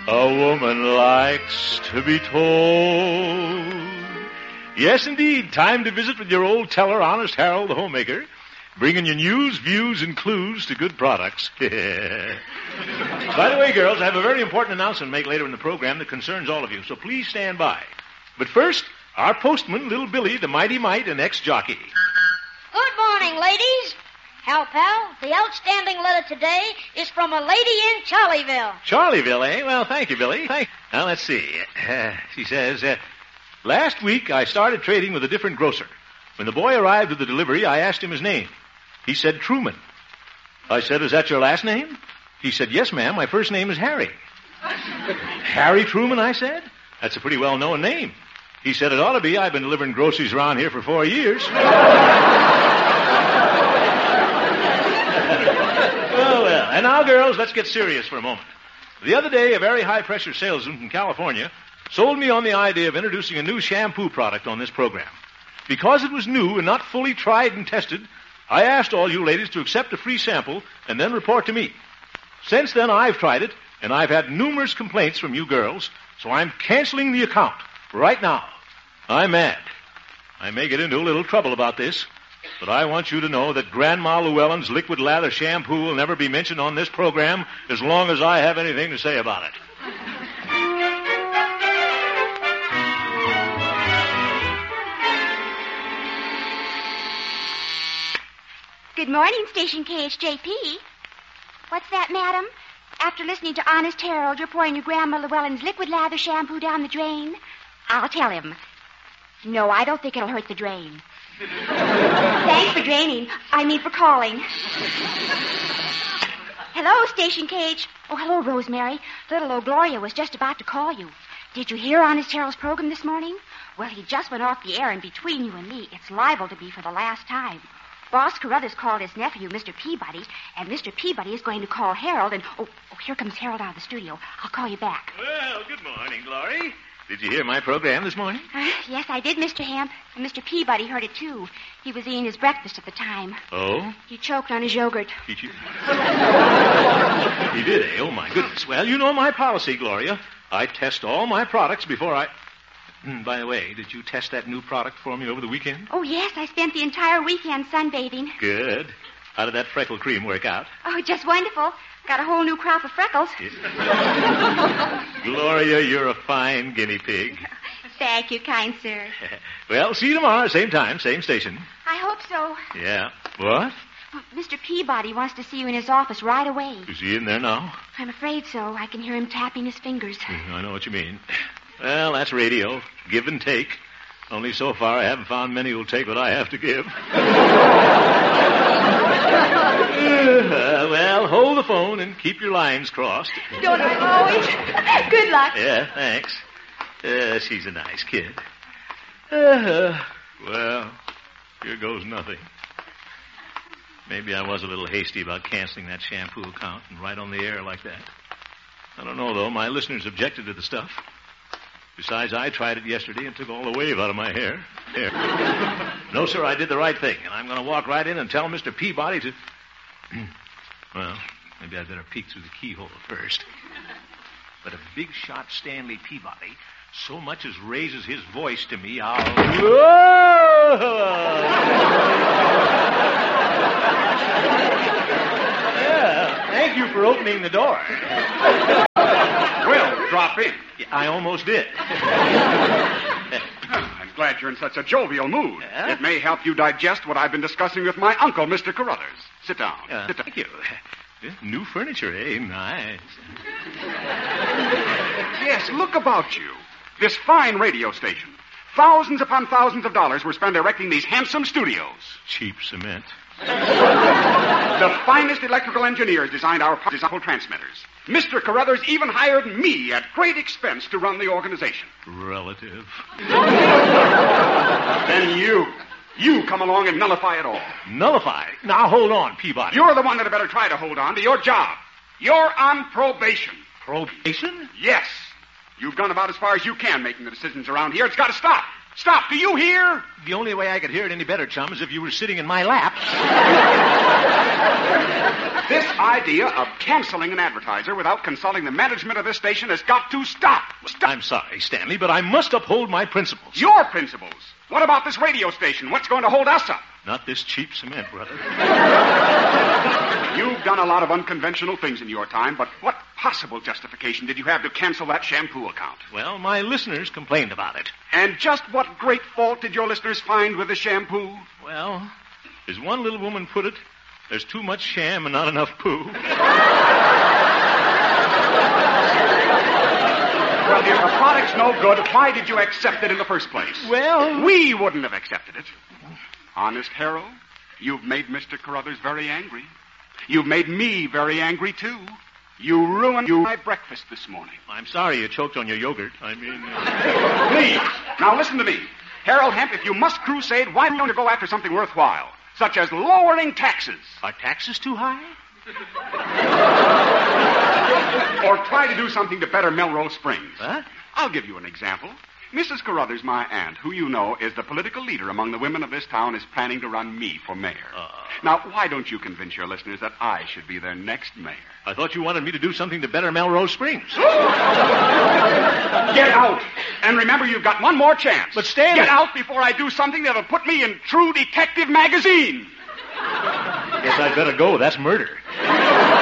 A woman likes to be told. Yes, indeed. Time to visit with your old teller, Honest Harold, the homemaker, bringing you news, views, and clues to good products. By the way, girls, I have a very important announcement to make later in the program that concerns all of you, so please stand by. But first, our postman, Little Billy, the Mighty Mite, and ex-jockey. Good morning, ladies. Hal Pal, the outstanding letter today is from a lady in Charlieville. Charlieville, eh? Well, thank you, Billy. Now, let's see. She says, last week I started trading with a different grocer. When the boy arrived with the delivery, I asked him his name. He said Truman. I said, is that your last name? He said, yes, ma'am, my first name is Harry. Harry Truman, I said? That's a pretty well-known name. He said, it ought to be. I've been delivering groceries around here for 4 years. Well, and now, girls, let's get serious for a moment. The other day, a very high-pressure salesman from California sold me on the idea of introducing a new shampoo product on this program. Because it was new and not fully tried and tested, I asked all you ladies to accept a free sample and then report to me. Since then, I've tried it, and I've had numerous complaints from you girls, so I'm canceling the account right now. I'm mad. I may get into a little trouble about this, but I want you to know that Grandma Llewellyn's liquid lather shampoo will never be mentioned on this program as long as I have anything to say about it. Good morning, Station KHJP. What's that, madam? After listening to Honest Harold, you're pouring your Grandma Llewellyn's liquid lather shampoo down the drain? I'll tell him. No, I don't think it'll hurt the drain. Thanks for draining. I mean for calling. Hello, Station KH. Oh, hello, Rosemary. Little old Gloria was just about to call you. Did you hear Honest Harold's program this morning? Well, he just went off the air, and between you and me, it's liable to be for the last time. Boss Carruthers called his nephew, Mr. Peabody, and Mr. Peabody is going to call Harold, and... Oh, here comes Harold out of the studio. I'll call you back. Well, good morning, Glory. Did you hear my program this morning? Yes, I did, Mr. Hamp. And Mr. Peabody heard it, too. He was eating his breakfast at the time. Oh? He choked on his yogurt. He did, eh? Oh, my goodness. Well, you know my policy, Gloria. I test all my products before I... By the way, did you test that new product for me over the weekend? Oh, yes, I spent the entire weekend sunbathing. Good. How did that freckle cream work out? Oh, just wonderful. Got a whole new crop of freckles. Gloria, you're a fine guinea pig. Thank you, kind sir. Well, see you tomorrow, same time, same station. I hope so. Yeah. What? Mr. Peabody wants to see you in his office right away. Is he in there now? I'm afraid so. I can hear him tapping his fingers. I know what you mean. Well, that's radio. Give and take. Only so far I haven't found many who'll take what I have to give. Well, hold the phone and keep your lines crossed. Don't I always? Good luck. Yeah, thanks. She's a nice kid. Well, here goes nothing. Maybe I was a little hasty about canceling that shampoo account and right on the air like that. I don't know, though. My listeners objected to the stuff. Besides, I tried it yesterday and took all the wave out of my hair. There. No, sir, I did the right thing, and I'm going to walk right in and tell Mr. Peabody to... Well, maybe I'd better peek through the keyhole first. But if big shot Stanley Peabody so much as raises his voice to me, I'll... Yeah, thank you for opening the door. Well, drop in. I almost did. I'm glad you're in such a jovial mood. Yeah? It may help you digest what I've been discussing with my uncle, Mr. Carruthers. Sit down. Sit down. Thank you. New furniture, eh? Nice. Yes, look about you. This fine radio station. Thousands upon thousands of dollars were spent erecting these handsome studios. Cheap cement. The finest electrical engineers designed our powerful transmitters. Mr. Carruthers even hired me at great expense to run the organization. Relative. Then you come along and nullify it all. Nullify? Now, hold on, Peabody. You're the one that had better try to hold on to your job. You're on probation. Probation? Yes. You've gone about as far as you can making the decisions around here. It's got to stop. Stop. Do you hear? The only way I could hear it any better, chum, is if you were sitting in my lap. This idea of canceling an advertiser without consulting the management of this station has got to stop. Stop. I'm sorry, Stanley, but I must uphold my principles. Your principles. What about this radio station? What's going to hold us up? Not this cheap cement, brother. You've done a lot of unconventional things in your time, but what possible justification did you have to cancel that shampoo account? Well, my listeners complained about it. And just what great fault did your listeners find with the shampoo? Well, as one little woman put it, there's too much sham and not enough poo. Well, if the product's no good, why did you accept it in the first place? Well, We wouldn't have accepted it. Honest, Harold, you've made Mr. Carruthers very angry. You've made me very angry, too. You ruined my breakfast this morning. I'm sorry you choked on your yogurt. Please, now listen to me. Harold Hemp, if you must crusade, why don't you go after something worthwhile, such as lowering taxes? Are taxes too high? Or try to do something to better Melrose Springs. Huh? I'll give you an example. Mrs. Carruthers, my aunt, who you know is the political leader among the women of this town, is planning to run me for mayor. Now, why don't you convince your listeners that I should be their next mayor? I thought you wanted me to do something to better Melrose Springs. Get out! And remember, you've got one more chance. But Stanley... Get out before I do something that'll put me in True Detective magazine. Guess I'd better go. That's murder.